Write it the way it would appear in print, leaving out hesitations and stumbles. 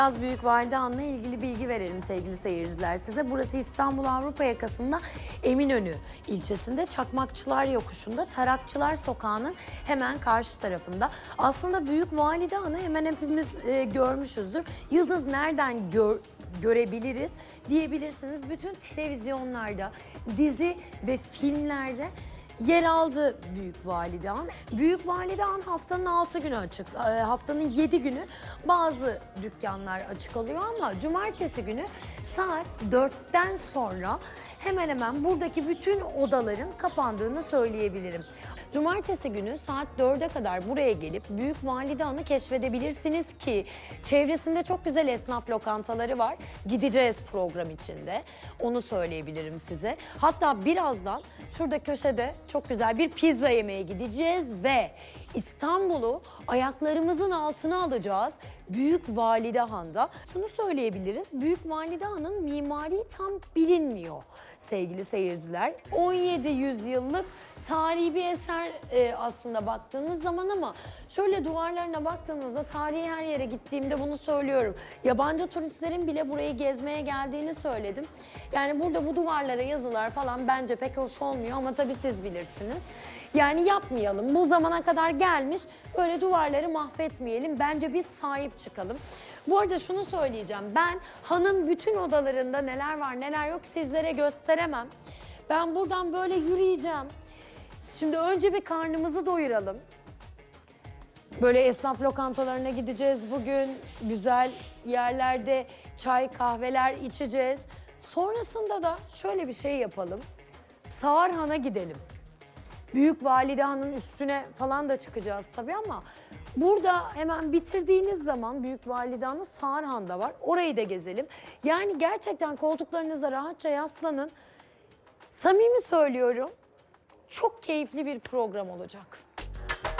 Biraz Büyükvalide Han'la ilgili bilgi verelim sevgili seyirciler size. Burası İstanbul Avrupa yakasında Eminönü ilçesinde Çakmakçılar Yokuşu'nda Tarakçılar Sokağı'nın hemen karşı tarafında. Aslında Büyükvalide Han'ı hemen hepimiz görmüşüzdür. Yıldız nereden görebiliriz diyebilirsiniz. Bütün televizyonlarda, dizi ve filmlerde yer aldı Büyükvalide Han. Büyükvalide Han haftanın 6 günü açık. Haftanın 7 günü bazı dükkanlar açık oluyor ama cumartesi günü saat 4'ten sonra hemen hemen buradaki bütün odaların kapandığını söyleyebilirim. Cumartesi günü saat 4'e kadar buraya gelip Büyükvalide Han'ı keşfedebilirsiniz ki çevresinde çok güzel esnaf lokantaları var. Gideceğiz program içinde. Onu söyleyebilirim size. Hatta birazdan şurada köşede çok güzel bir pizza yemeye gideceğiz ve İstanbul'u ayaklarımızın altına alacağız. Büyükvalide Han'da. Şunu söyleyebiliriz. Büyükvalide Han'ın mimari tam bilinmiyor sevgili seyirciler. 17 yüzyıllık tarihi bir eser aslında baktığınız zaman ama şöyle duvarlarına baktığınızda tarihi her yere gittiğimde bunu söylüyorum. Yabancı turistlerin bile burayı gezmeye geldiğini söyledim. Yani burada bu duvarlara yazılar falan bence pek hoş olmuyor ama tabii siz bilirsiniz. Yani yapmayalım. Bu zamana kadar gelmiş, böyle duvarları mahvetmeyelim. Bence biz sahip çıkalım. Bu arada şunu söyleyeceğim. Ben hanın bütün odalarında neler var neler yok sizlere gösteremem. Ben buradan böyle yürüyeceğim. Şimdi önce bir karnımızı doyuralım. Böyle esnaf lokantalarına gideceğiz bugün. Güzel yerlerde çay, kahveler içeceğiz. Sonrasında da şöyle bir şey yapalım. Sağır Han'a gidelim. Büyükvalide Han'ın üstüne falan da çıkacağız tabii ama burada hemen bitirdiğiniz zaman Büyükvalide Han'ın Sağır Han'da var. Orayı da gezelim. Yani gerçekten koltuklarınıza rahatça yaslanın. Samimi söylüyorum. Çok keyifli bir program olacak.